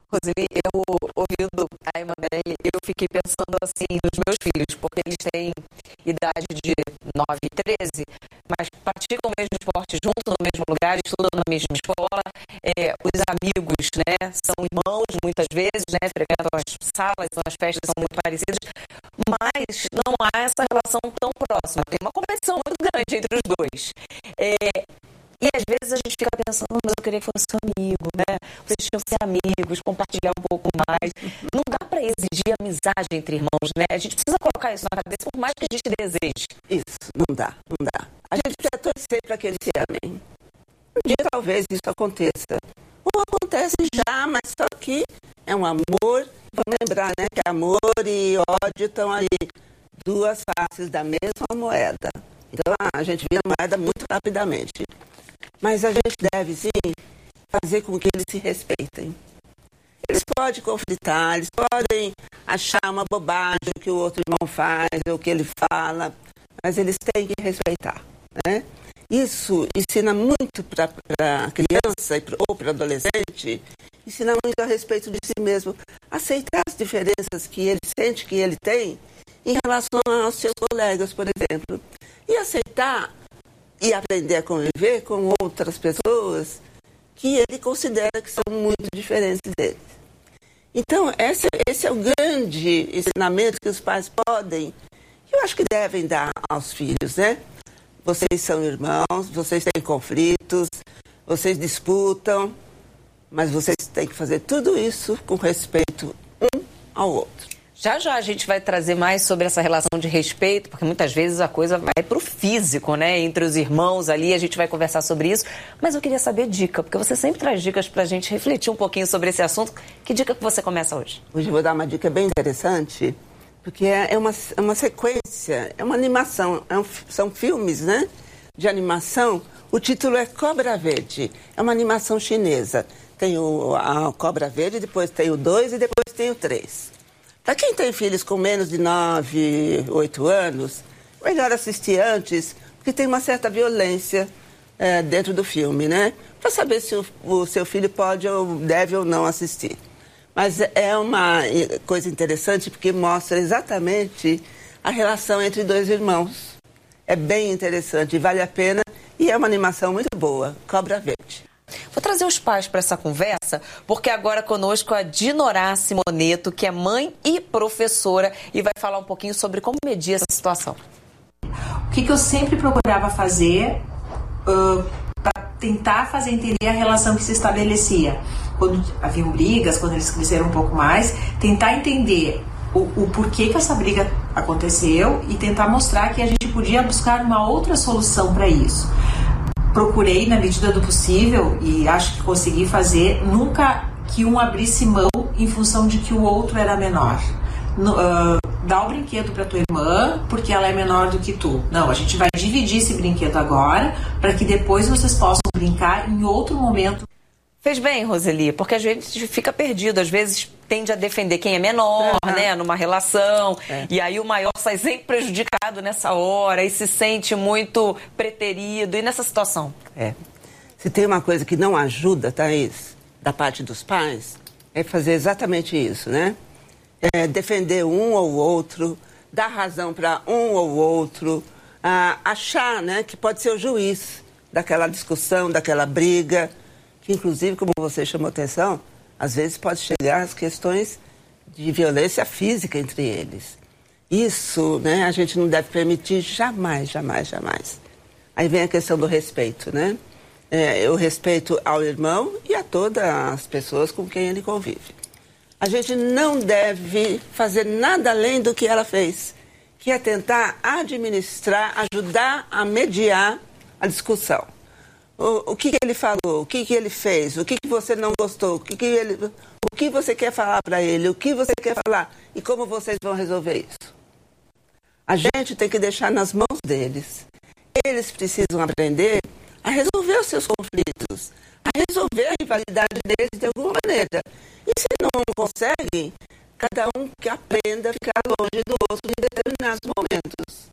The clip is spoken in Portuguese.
Roseli, eu ouvindo a Emanuele, eu fiquei pensando assim nos meus filhos, porque eles têm idade de 9 e 13, mas praticam o mesmo esporte junto no mesmo lugar, estudam na mesma escola, os amigos, né, são irmãos muitas vezes, né, frequentam as salas, as festas são muito parecidas, mas não há essa relação tão próxima, tem uma competição muito grande entre os dois. E às vezes a gente fica pensando, mas eu queria que fosse seu amigo, né? Vocês tinham que ser amigos, compartilhar um pouco mais. Não dá para exigir amizade entre irmãos, né? A gente precisa colocar isso na cabeça, por mais que a gente deseje. Isso, não dá. A gente precisa torcer para que eles se amem. Um dia talvez isso aconteça. Ou acontece já, mas só que é um amor. Vamos lembrar, né, que amor e ódio estão ali. Duas faces da mesma moeda. Então a gente vira a moeda muito rapidamente. Mas a gente deve, sim, fazer com que eles se respeitem. Eles podem conflitar, eles podem achar uma bobagem o que o outro irmão faz, ou o que ele fala, mas eles têm que respeitar, né? Isso ensina muito para a criança ou para o adolescente, ensina muito a respeito de si mesmo, aceitar as diferenças que ele sente que ele tem em relação aos seus colegas, por exemplo, e aceitar e aprender a conviver com outras pessoas que ele considera que são muito diferentes dele. Então, esse é o grande ensinamento que os pais podem, eu acho que devem dar aos filhos, né? Vocês são irmãos, vocês têm conflitos, vocês disputam, mas vocês têm que fazer tudo isso com respeito um ao outro. Já a gente vai trazer mais sobre essa relação de respeito, porque muitas vezes a coisa vai para o físico, né? Entre os irmãos ali, a gente vai conversar sobre isso. Mas eu queria saber dica, porque você sempre traz dicas para a gente refletir um pouquinho sobre esse assunto. Que dica que você começa hoje? Hoje eu vou dar uma dica bem interessante, porque é uma sequência, é uma animação, são filmes, né? De animação. O título é Cobra Verde, é uma animação chinesa. Tem a Cobra Verde, depois tem o 2 e depois tem o 3. Para quem tem filhos com menos de 9, 8 anos, melhor assistir antes, porque tem uma certa violência dentro do filme, né? Para saber se o seu filho pode ou deve ou não assistir. Mas é uma coisa interessante porque mostra exatamente a relação entre dois irmãos. É bem interessante, vale a pena e é uma animação muito boa, Cobra Verde. Vou trazer os pais para essa conversa, porque agora conosco a Dinorá Simoneto, que é mãe e professora, e vai falar um pouquinho sobre como medir essa situação. O que eu sempre procurava fazer para tentar fazer entender a relação que se estabelecia. Quando haviam brigas, quando eles cresceram um pouco mais, tentar entender o porquê que essa briga aconteceu e tentar mostrar que a gente podia buscar uma outra solução para isso. Procurei, na medida do possível, e acho que consegui fazer, nunca que um abrisse mão em função de que o outro era menor. Dá o brinquedo para tua irmã porque ela é menor do que tu. Não, a gente vai dividir esse brinquedo agora para que depois vocês possam brincar em outro momento. Fez bem, Roseli, porque a gente fica perdido, às vezes tende a defender quem é menor, né, numa relação, e aí o maior sai sempre prejudicado nessa hora e se sente muito preterido, e nessa situação? Se tem uma coisa que não ajuda, Thaís, da parte dos pais, é fazer exatamente isso, né? Defender um ou outro, dar razão para um ou outro, achar, né, que pode ser o juiz daquela discussão, daquela briga, que inclusive, como você chamou atenção, às vezes pode chegar às questões de violência física entre eles. Isso, né, a gente não deve permitir jamais. Aí vem a questão do respeito, né? O respeito ao irmão e a todas as pessoas com quem ele convive. A gente não deve fazer nada além do que ela fez, que é tentar administrar, ajudar a mediar a discussão. O que ele falou, o que ele fez, o que você não gostou, o que você quer falar para ele, o que você quer falar e como vocês vão resolver isso. A gente tem que deixar nas mãos deles. Eles precisam aprender a resolver os seus conflitos, a resolver a rivalidade deles de alguma maneira. E se não conseguem, cada um que aprenda a ficar longe do outro em determinados momentos.